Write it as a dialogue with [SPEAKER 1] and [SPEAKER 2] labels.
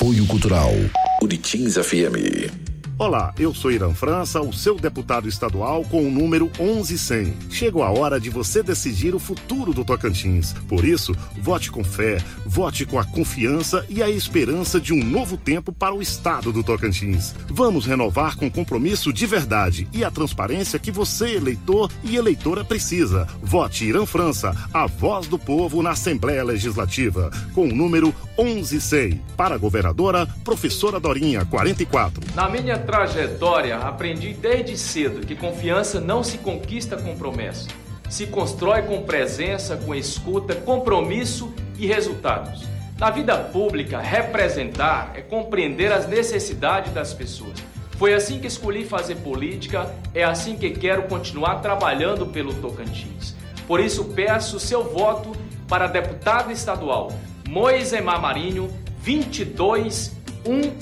[SPEAKER 1] Apoio Cultural Uritins FM.
[SPEAKER 2] Olá, eu sou Irã França, o seu deputado estadual com o número 11100. Chegou a hora de você decidir o futuro do Tocantins. Por isso, vote com fé, vote com a confiança e a esperança de um novo tempo para o estado do Tocantins. Vamos renovar com compromisso de verdade e a transparência que você, eleitor e eleitora, precisa. Vote Irã França, a voz do povo na Assembleia Legislativa, com o número 11100. Para a governadora, professora Dorinha, 44.
[SPEAKER 3] Na minha trajetória, aprendi desde cedo que confiança não se conquista com promessa. Se constrói com presença, com escuta, compromisso e resultados. Na vida pública, representar é compreender as necessidades das pessoas. Foi assim que escolhi fazer política, é assim que quero continuar trabalhando pelo Tocantins. Por isso, peço seu voto para deputado estadual Moisemar Marinho, 22111.